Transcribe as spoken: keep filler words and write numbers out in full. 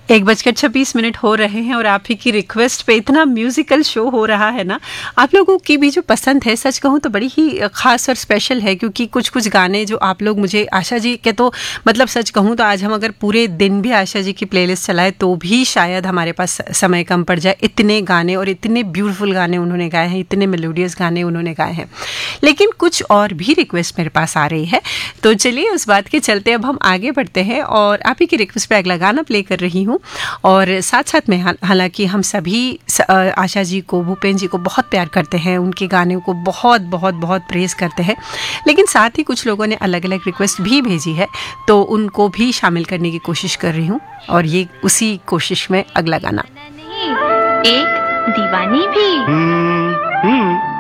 एक बजकर छब्बीस मिनट हो रहे हैं और आप ही की रिक्वेस्ट पे इतना म्यूजिकल शो हो रहा है ना। आप लोगों की भी जो पसंद है सच कहूँ तो बड़ी ही खास और स्पेशल है, क्योंकि कुछ कुछ गाने जो आप लोग मुझे आशा जी के तो मतलब सच कहूँ तो आज हम अगर पूरे दिन भी आशा जी की प्लेलिस्ट चलाए तो भी शायद हमारे पास समय कम पड़ जाए। इतने गाने और इतने ब्यूटीफुल गाने उन्होंने गाए हैं, इतने मेलोडियस गाने उन्होंने गाए हैं। लेकिन कुछ और भी रिक्वेस्ट मेरे पास आ रही है, तो चलिए उस बात के चलते अब हम आगे बढ़ते हैं और आप ही की रिक्वेस्ट पे अगला गाना प्ले कर रही हूँ। और साथ साथ में हालांकि हम सभी आशा जी को, भूपेन जी को बहुत प्यार करते हैं, उनके गानों को बहुत बहुत बहुत प्रेज करते हैं, लेकिन साथ ही कुछ लोगों ने अलग अलग रिक्वेस्ट भी भेजी है, तो उनको भी शामिल करने की कोशिश कर रही हूँ। और ये उसी कोशिश में अगला गाना, एक दीवानी भी।